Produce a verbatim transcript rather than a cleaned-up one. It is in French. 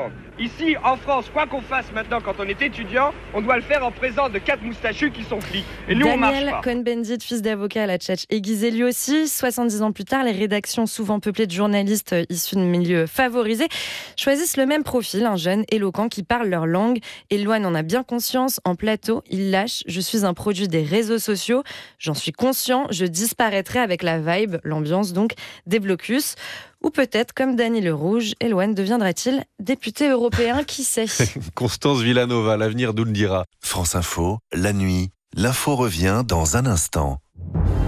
attendre. Ici, en France, quoi qu'on fasse maintenant quand on est étudiant, on doit le faire en présence de quatre moustachus qui sont flics. Et nous, on marche Daniel pas. Cohn-Bendit, fils d'avocat à la Tchatch, aiguisé lui aussi. soixante-dix ans plus tard, les rédactions souvent peuplées de journalistes issus de milieux favorisés choisissent le même profil, un jeune éloquent qui parle leur langue. Elouane en a bien conscience. En plateau, il lâche « Je suis un produit des réseaux sociaux. J'en suis conscient. Je disparaîtrai avec la vibe, l'ambiance donc, des blocus. » Ou peut-être, comme Dany Le Rouge, Elouane deviendra-t-il député européen, qui sait. Constance Villanova, l'avenir nous le dira. France Info, la nuit, l'info revient dans un instant.